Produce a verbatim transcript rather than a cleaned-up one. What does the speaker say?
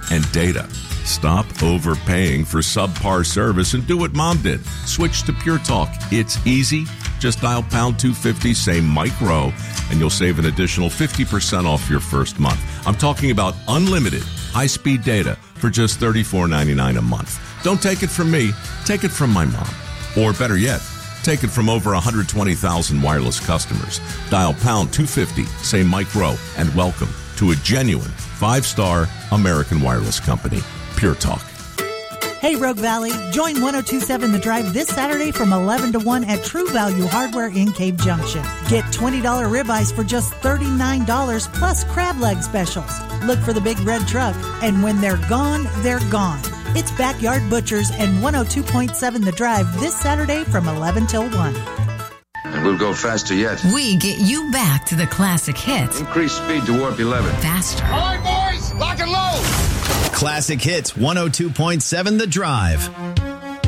and data. Stop overpaying for subpar service and do what Mom did. Switch to Pure Talk. It's easy. Just dial pound two fifty, say micro, and you'll save an additional fifty percent off your first month. I'm talking about unlimited high-speed data for just thirty-four ninety-nine a month. Don't take it from me. Take it from my mom. Or better yet, take it from over one hundred twenty thousand wireless customers. Dial pound two fifty, say micro, and welcome to a genuine five-star American wireless company. Pure Talk. Hey, Rogue Valley, join one oh two point seven The Drive this Saturday from eleven to one at True Value Hardware in Cave Junction. Get twenty dollars ribeyes for just thirty-nine dollars plus crab leg specials. Look for the big red truck, and when they're gone, they're gone. It's Backyard Butchers and one oh two point seven The Drive this Saturday from eleven till one. And we'll go faster yet. We get you back to the classic hits. Increase speed to warp eleven. Faster. All right, boys, lock and load. Classic Hits one oh two point seven The Drive.